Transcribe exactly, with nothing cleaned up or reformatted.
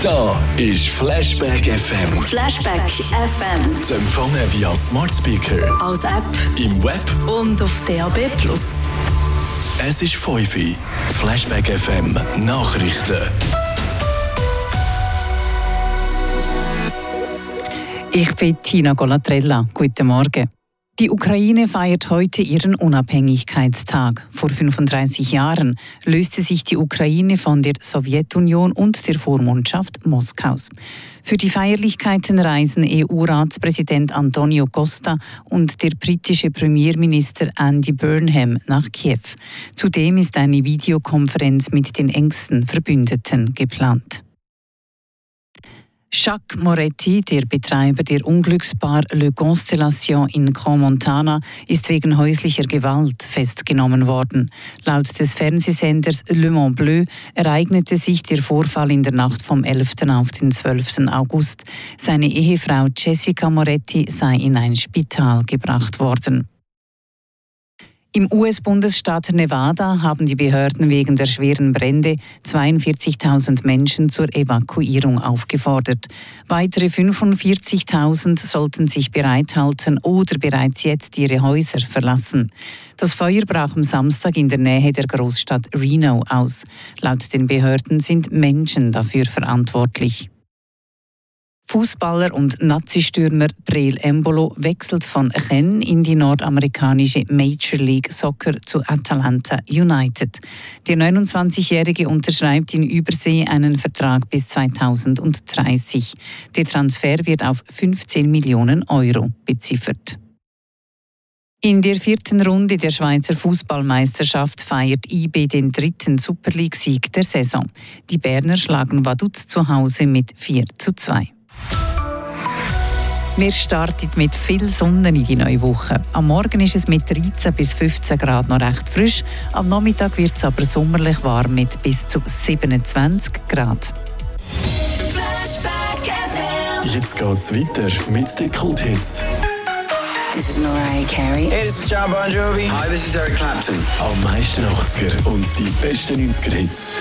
Da ist Flashback F M. Flashback F M. Zu empfangen via Smart Speaker, als App im Web und auf D A B plus. Es ist fünf Uhr. Flashback F M Nachrichten. Ich bin Tina Golatrella. Guten Morgen. Die Ukraine feiert heute ihren Unabhängigkeitstag. Vor fünfunddreißig Jahren löste sich die Ukraine von der Sowjetunion und der Vormundschaft Moskaus. Für die Feierlichkeiten reisen E U-Ratspräsident Antonio Costa und der britische Premierminister Andy Burnham nach Kiew. Zudem ist eine Videokonferenz mit den engsten Verbündeten geplant. Jacques Moretti, der Betreiber der Unglücksbar Le Constellation in Crans-Montana, ist wegen häuslicher Gewalt festgenommen worden. Laut des Fernsehsenders Le Mont Bleu ereignete sich der Vorfall in der Nacht vom elften auf den zwölften August. Seine Ehefrau Jessica Moretti sei in ein Spital gebracht worden. Im U S-Bundesstaat Nevada haben die Behörden wegen der schweren Brände zweiundvierzigtausend Menschen zur Evakuierung aufgefordert. Weitere fünfundvierzigtausend sollten sich bereithalten oder bereits jetzt ihre Häuser verlassen. Das Feuer brach am Samstag in der Nähe der Großstadt Reno aus. Laut den Behörden sind Menschen dafür verantwortlich. Fußballer und Nazi-Stürmer Breel Embolo wechselt von Chen in die nordamerikanische Major League Soccer zu Atalanta United. Der neunundzwanzigjährige unterschreibt in Übersee einen Vertrag bis zweitausenddreißig. Der Transfer wird auf fünfzehn Millionen Euro beziffert. In der vierten Runde der Schweizer Fußballmeisterschaft feiert I B den dritten Super League-Sieg der Saison. Die Berner schlagen Vaduz zu Hause mit vier zu zwei. Wir starten mit viel Sonne in die neue Woche. Am Morgen ist es mit dreizehn bis fünfzehn Grad noch recht frisch. Am Nachmittag wird es aber sommerlich warm mit bis zu siebenundzwanzig Grad. Jetzt geht's weiter mit den Kulthits. This is Mariah Carey. Hey, this is John Bon Jovi. Hi, this is Eric Clapton. Am meisten achtziger und die besten neunziger Hits.